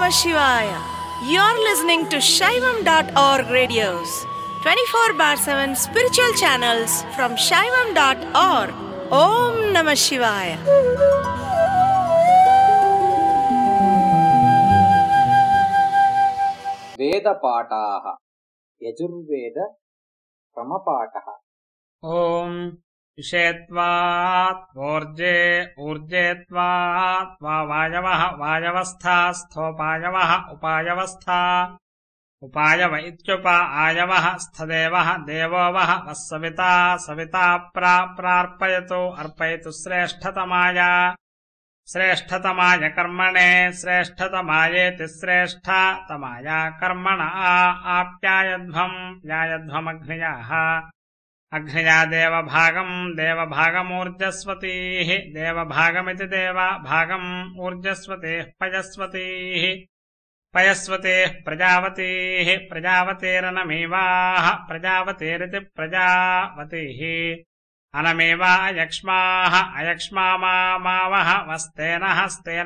Namah Shivaya. You're listening to Shaivam.org radios, 24/7 spiritual channels from Shaivam.org. Om Namah Shivaya. वेदपाठाः Yajurveda क्रमपाठः। ॐ विषेत्वात् ऊर्जे ऊर्जेत्वात् वायवः वायवस्थास्थोपायवः उपायवस्था उपायव इत्युपायवः स्थदेवः देवो वः वस्सविता सविता प्रार्पयतु अर्पयतु श्रेष्ठतमाय कर्मणे श्रेष्ठतमायेति श्रेष्ठतमाय कर्मण आप्यायध्वमग्नयः अग्नया देवभागमूर्जस्वतीः देवभागमिति देवभागम् ऊर्जस्वतीः पयस्वतीः प्रजावतीः प्रजावतेरनमेवाः प्रजावतेरिति प्रजावतीः अनमेवा अयक्ष्माः अयक्ष्मामावः वस्तेन हस्तेन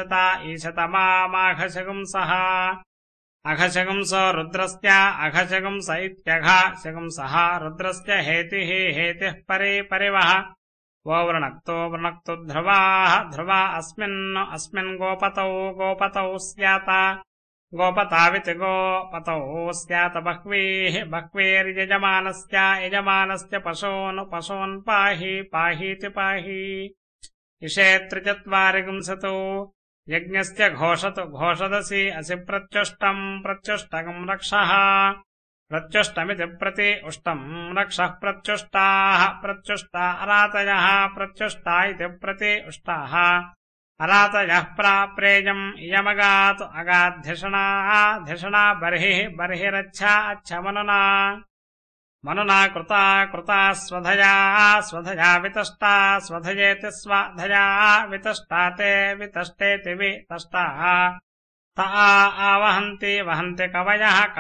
ईशतमाघशगुंसः अघशगुंसो रुद्रस्य अघशगुंस इत्यघशगुंसः रुद्रस्य हेतिः परिवः वो वृणक्तो ध्रुवाः ध्रुवा अस्मिन् गोपतौ स्यात गोपताविति गोपतौ स्यात बह्वीर्यजमानस्य पशून् पाहीति इषेत्रिचत्वारिगुंसतु यज्ञस्य घोषदसि असि प्रत्युष्टकम् रक्षः प्रत्युष्टमिति प्रति उष्टम् रक्षः प्रत्युष्टा अरातयः प्रत्युष्टा इति प्रति उष्टाः अरातयः प्राप्रेयम् इयमगातु अगाद्धिषणा बर्हिरच्छा मनुना कृता स्वधया वितष्टा स्वधयेति स्वधया वितष्टा ते वितष्टेति वितष्टाः ता आवहन्ति वहन्ति कवयः